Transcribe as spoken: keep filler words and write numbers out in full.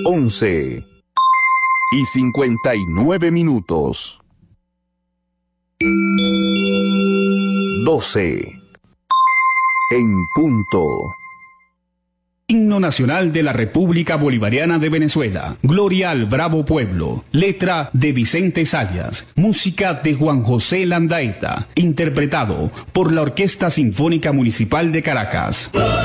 once y cincuenta y nueve minutos. doce en punto. Himno Nacional de la República Bolivariana de Venezuela. Gloria al bravo pueblo. Letra de Vicente Sayas. Música de Juan José Landaeta. Interpretado por la Orquesta Sinfónica Municipal de Caracas.